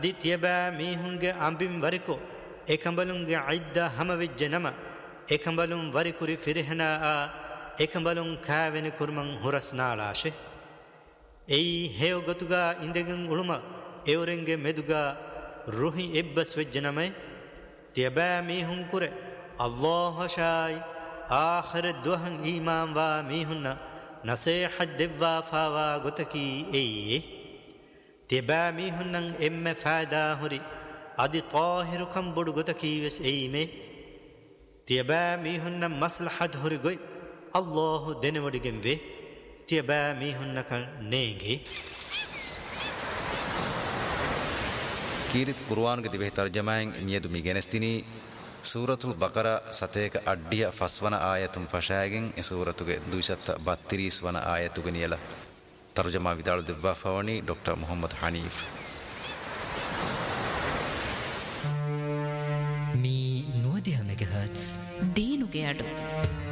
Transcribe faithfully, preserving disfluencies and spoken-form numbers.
දිතියබෑ මීහුන්ගේ අම්බිම් වරිකෝ එකඹලුන්ගේ අයිද්දා හමවිජ්ජ නම එකඹලුන් වරිකුරි ෆිරිහනා එකඹලුන් කෑවෙන කුරුමන් හොරස්නාලාශේ එයි හේව ගොතුගා ඉඳගෙන් උළුම එවරෙන්ගේ මෙදුගා රුහි එබ්බස් වෙජ්ජ නමයි තියබෑ මීහුන් කුර අල්ලාහ් ශායි ආඛිර දුහන් ඊමාන් වා මීහුන්න නසීහත් දෙවවා ෆාවා ගොතකි එයි තිබෑ මීහුන්නන් එම්ම ෆාදා හොරි අදි තාහිරුකම් බොඩු ගොතකි වෙස් එයිමේ තිබෑ මීහුන්න මස්ලහත් හොරි ගොයි අල්ලාහ් දෙනවඩිගෙන් වේ තිබෑ මීහුන්නක නේගේ කීරිත් කුර්ආන්ගේ දිවෙහි තර්ජමායෙන් මියදු මිගෙනස්තිනි සූරතුල් බකරා සතේක අඩ්ඩිය ෆස්වන ආයතුම් ෆෂාගෙන් ඒ සූරතුගේ දුයිසත් බත්තිරිස් වන ආයතුගේ නියල තර්ජමා විදාළු දෙවවා ෆවනි ඩොක්ටර් මොහම්මද් හනීෆ් මේ නුවදහ මෙගහර්ට්ස් දීනුගේ අඩු